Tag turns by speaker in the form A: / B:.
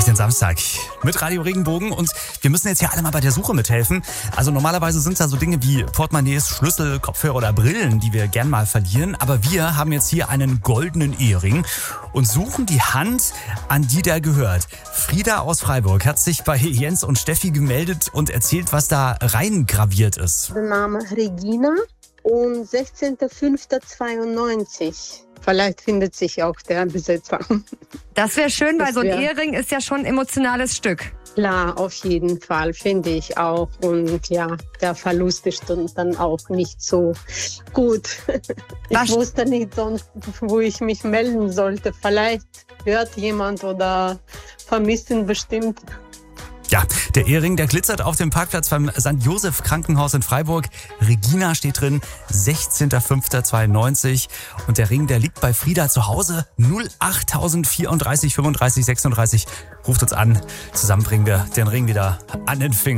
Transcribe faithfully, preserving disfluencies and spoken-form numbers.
A: den Samstag mit Radio Regenbogen und wir müssen jetzt ja alle mal bei der Suche mithelfen. Also normalerweise sind es da so Dinge wie Portemonnaies, Schlüssel, Kopfhörer oder Brillen, die wir gern mal verlieren. Aber wir haben jetzt hier einen goldenen Ehering und suchen die Hand, an die der gehört. Frieda aus Freiburg hat sich bei Jens und Steffi gemeldet und erzählt, was da reingraviert ist.
B: Der Name Regina und sechzehnter fünfter zweiundneunzig. Vielleicht findet sich auch der Besitzer.
C: Das wäre schön, weil
B: Das
C: so ein
B: wär-
C: Ehering ist ja schon ein emotionales Stück.
B: Klar, auf jeden Fall, finde ich auch. Und ja, der Verlust ist dann- dann auch nicht so gut. Ich
C: Was-
B: wusste nicht sonst, wo ich mich melden sollte. Vielleicht hört jemand oder vermisst ihn bestimmt.
A: Ja, der Ehering, der glitzert auf dem Parkplatz beim Sankt Joseph Krankenhaus in Freiburg. Regina steht drin, sechzehnter fünfter zweiundneunzig. Und der Ring, der liegt bei Frieda zu Hause. null acht vierunddreißig fünfunddreißig sechsunddreißig. Ruft uns an. Zusammen bringen wir den Ring wieder an den Finger.